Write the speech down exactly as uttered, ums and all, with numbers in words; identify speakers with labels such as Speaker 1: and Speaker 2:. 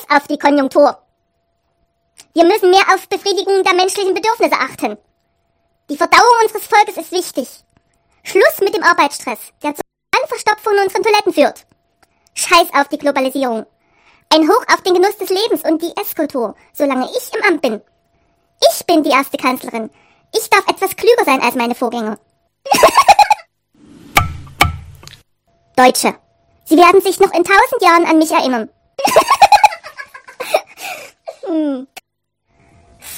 Speaker 1: auf die Konjunktur. Wir müssen mehr auf Befriedigung der menschlichen Bedürfnisse achten. Die Verdauung unseres Volkes ist wichtig. Schluss mit dem Arbeitsstress, der zur Verstopfung unseren Toiletten führt. Scheiß auf die Globalisierung. Ein Hoch auf den Genuss des Lebens und die Esskultur, solange ich im Amt bin. Ich bin die erste Kanzlerin. Ich darf etwas klüger sein als meine Vorgänger. Deutsche. Sie werden sich noch in tausend Jahren an mich erinnern. hm.